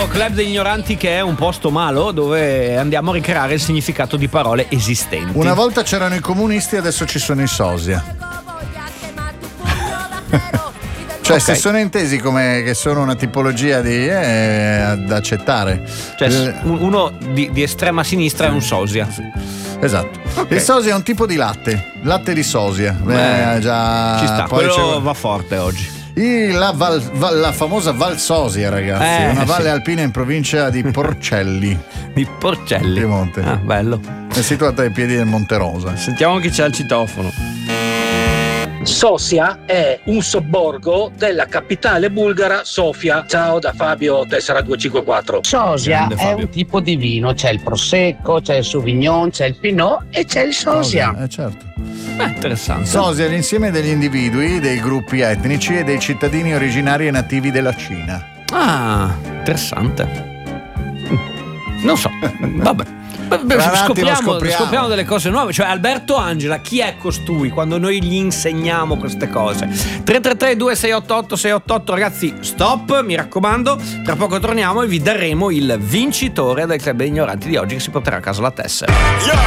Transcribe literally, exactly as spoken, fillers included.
questo club degli ignoranti che è un posto malo dove andiamo a ricreare il significato di parole esistenti. Una volta c'erano i comunisti, adesso ci sono i sosia. Cioè, okay. Se sono intesi come che sono una tipologia di eh, da accettare. Cioè, eh, uno di, di estrema sinistra sì. È un sosia. Esatto. Okay. Il sosia è un tipo di latte, latte di sosia. Beh, eh, già ci sta, poi quello va forte oggi. Il, la, val, val, la famosa Val Sosia, ragazzi, eh, una valle sì. alpina in provincia di Porcelli. Di Porcelli. Piemonte. Ah, bello. È situata ai piedi del Monte Rosa. Sentiamo chi c'è al citofono. Sosia è un sobborgo della capitale bulgara Sofia. Ciao da Fabio, tessera duecentocinquantaquattro. Sosia è un tipo di vino, c'è il Prosecco, c'è il Sauvignon, c'è il Pinot e c'è il Sosia. Eh certo. Beh, interessante. Sosia è l'insieme degli individui, dei gruppi etnici e dei cittadini originari e nativi della Cina. Ah, interessante. Non so, vabbè. Beh, scopriamo, scopriamo. scopriamo delle cose nuove. Cioè, Alberto Angela, chi è costui quando noi gli insegniamo queste cose? tre tre tre due sei otto otto sei otto otto. Ragazzi, stop, mi raccomando. Tra poco torniamo e vi daremo il vincitore del Club degli Ignoranti di oggi, che si porterà a casa la tessera.